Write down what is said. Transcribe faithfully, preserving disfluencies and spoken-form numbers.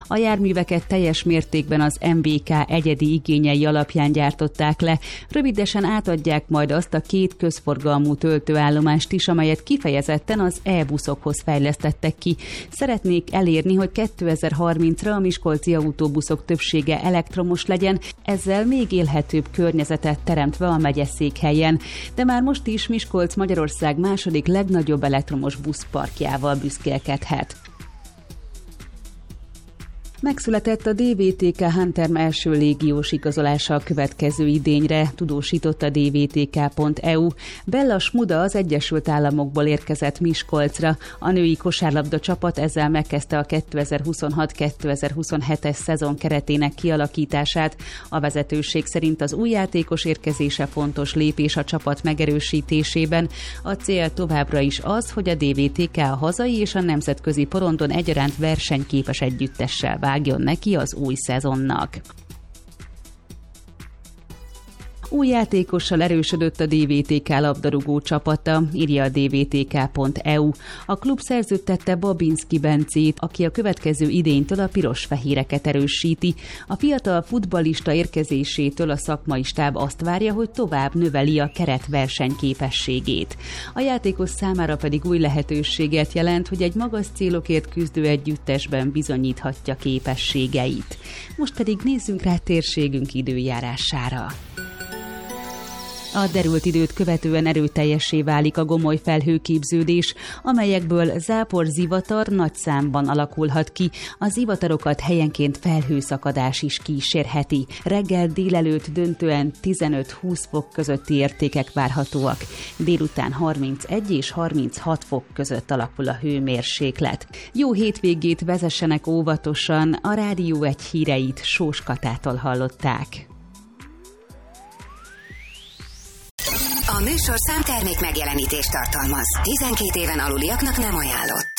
A járműveket teljes mértékben az em bé ká egyedi igényei alapján gyártották le. Rövidesen átadják majd azt a két közforgalmú töltőállomást is, amelyet kifejezetten az e-buszokhoz fejlesztettek ki. Szeretnék elérni, hogy kétezer-harmincra a miskolci autóbuszok többsége elektromos legyen, ezzel még élhetőbb környezetet teremtve a megyeszékhelyen. De már most is Miskolc Magyarország második legnagyobb elektromos buszparkjával büszkélkedhet. Megszületett a dé vé té ká Hunter első légiós igazolása a következő idényre, tudósított a dé vé té ká pont e u. Bella Smuda az Egyesült Államokból érkezett Miskolcra. A női kosárlabda csapat ezzel megkezdte a kétezer-huszonhat kétezer-huszonhetes szezon keretének kialakítását. A vezetőség szerint az új játékos érkezése fontos lépés a csapat megerősítésében. A cél továbbra is az, hogy a dé vé té ká a hazai és a nemzetközi porondon egyaránt versenyképes együttessel vágjon neki az új szezonnak. Új játékossal erősödött a dé vé té ká labdarúgó csapata, írja a dé vé té ká pont e u. A klub szerződtette Babinski Bencét, aki a következő idénytől a piros-fehéreket erősíti. A fiatal futballista érkezésétől a szakmai stáb azt várja, hogy tovább növeli a keret versenyképességét. A játékos számára pedig új lehetőséget jelent, hogy egy magas célokért küzdő együttesben bizonyíthatja képességeit. Most pedig nézzünk rá térségünk időjárására. A derült időt követően erőteljessé válik a gomoly felhőképződés, amelyekből zápor-zivatar nagy számban alakulhat ki. A zivatarokat helyenként felhőszakadás is kísérheti. Reggel délelőtt döntően tizenöt-húsz fok közötti értékek várhatóak. Délután harmincegy és harminchat fok között alakul a hőmérséklet. Jó hétvégét, vezessenek óvatosan, a Rádió egy híreit Sós Katától hallották. A műsorszám termék megjelenítést tartalmaz. tizenkét éven aluliaknak nem ajánlott.